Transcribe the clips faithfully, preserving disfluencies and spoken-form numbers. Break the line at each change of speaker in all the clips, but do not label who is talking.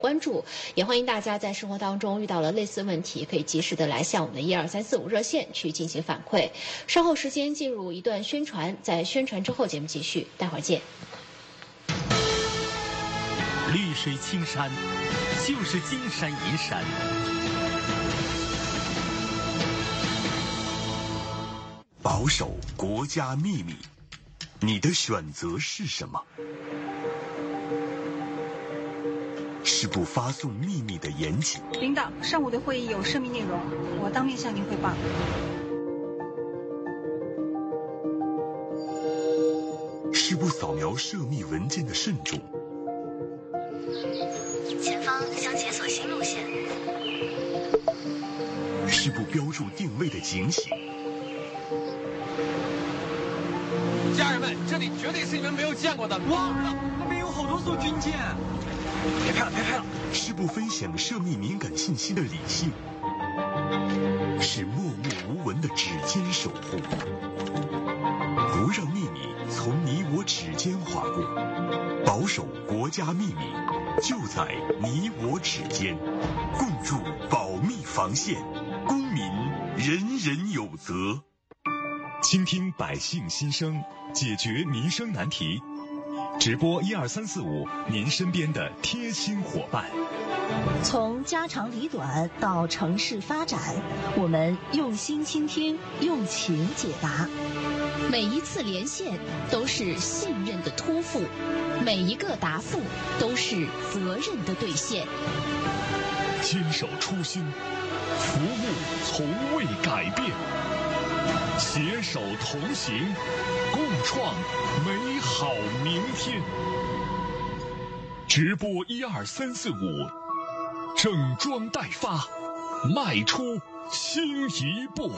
关注，也欢迎大家在生活当中遇到了类似问题，可以及时的来向我们的一二三四五热线去进行反馈。稍后时间进入一段宣传，在宣传之后节目继续，待会儿见。
绿水青山就是金山银山。
保守国家秘密，你的选择是什么？是不发送秘密的严谨。
领导，上午的会议有涉密内容，我当面向您汇报。
是不扫描涉密文件的慎重。
前方想解锁新路线。
是不标注定位的警醒。
家人们，这里绝对是你们没有见过的。哇，那边有好多艘军舰。别拍了，别拍了！
是不分享涉密敏感信息的理性，是默默无闻的指尖守护，不让秘密从你我指尖划过，保守国家秘密就在你我指尖，共筑保密防线，公民人人有责。倾听百姓心声，解决民生难题。直播一二三四五，您身边的贴心伙伴。
从家长里短到城市发展，我们用心倾听，用情解答。
每一次连线都是信任的托付，每一个答复都是责任的兑现。
坚守初心，服务从未改变。携手同行，共创美好明天。直播一二三四五，整装待发，迈出新一步。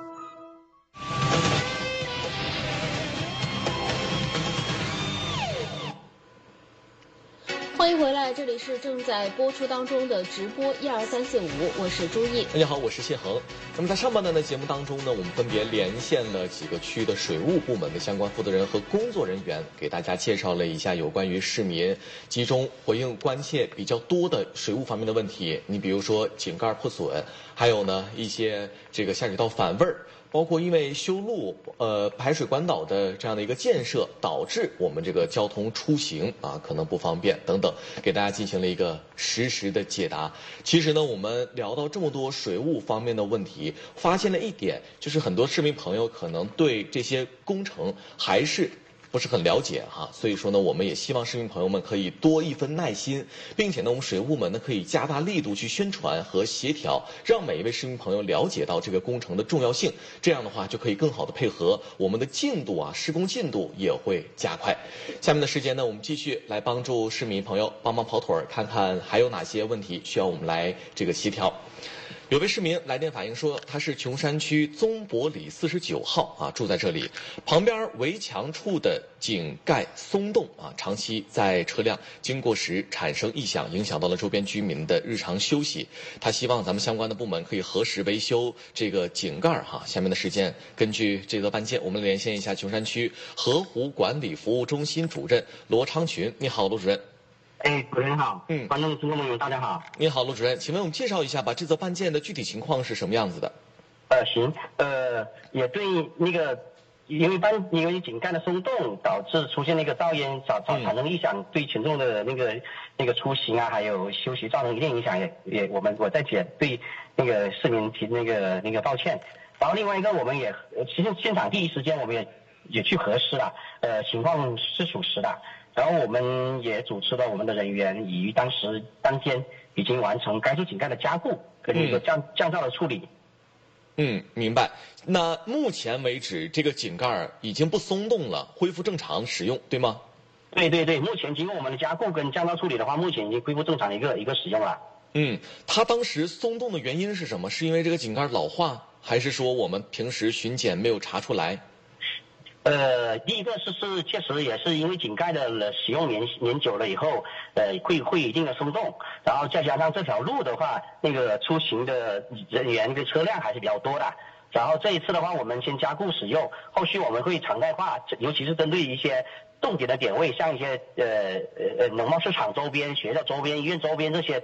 欢迎回来，这里是正在播出当中的直播一二三四五，我是朱毅。
大家好，我是谢恒。那么在上半段的节目当中呢，我们分别连线了几个区的水务部门的相关负责人和工作人员，给大家介绍了一下有关于市民集中回应关切比较多的水务方面的问题。你比如说井盖破损，还有呢一些这个下水道反味儿。包括因为修路、呃排水管道的这样的一个建设，导致我们这个交通出行啊可能不方便等等，给大家进行了一个实时的解答。其实呢，我们聊到这么多水务方面的问题，发现了一点，就是很多市民朋友可能对这些工程还是不是很了解哈，所以说呢，我们也希望市民朋友们可以多一分耐心，并且呢，我们水务们呢可以加大力度去宣传和协调，让每一位市民朋友了解到这个工程的重要性。这样的话，就可以更好的配合我们的进度啊，施工进度也会加快。下面的时间呢，我们继续来帮助市民朋友帮忙跑腿儿，看看还有哪些问题需要我们来这个协调。有位市民来电反映说，他是琼山区宗伯里四十九号啊，住在这里，旁边围墙处的井盖松动啊，长期在车辆经过时产生异响，影响到了周边居民的日常休息。他希望咱们相关的部门可以核实维修这个井盖哈。下面的时间，根据这则案件，我们连线一下琼山区河湖管理服务中心主任罗昌群。你好，罗主任。
哎，主任好，嗯，观众、听众朋友大家好。
你好，罗主任，请问我们介绍一下吧，这则案件的具体情况是什么样子的？
呃，行，呃，也对那个，因为班因为井盖的松动导致出现那个噪烟，造造产生异响，嗯、对群众的那个那个出行啊，还有休息造成一定影响，也也我们我在解对那个市民提那个那个抱歉。然后另外一个，我们也其实现场第一时间我们也也去核实了，呃，情况是属实的。然后我们也组织了我们的人员，已于当时当天已经完成该处井盖的加固跟一个降、嗯、降噪的处理。
嗯，明白。那目前为止，这个井盖已经不松动了，恢复正常使用，对吗？
对对对，目前经过我们的加固跟降噪处理的话，目前已经恢复正常的一个一个使用了。
嗯，它当时松动的原因是什么？是因为这个井盖老化，还是说我们平时巡检没有查出来？
呃，第一个是是确实也是因为井盖的使用年年久了以后，呃，会会一定的松动，然后再加上这条路的话，那个出行的人员跟车辆还是比较多的。然后这一次的话，我们先加固使用，后续我们会常态化，尤其是针对一些重点的点位，像一些呃呃农贸市场周边、学校周边、医院周边这些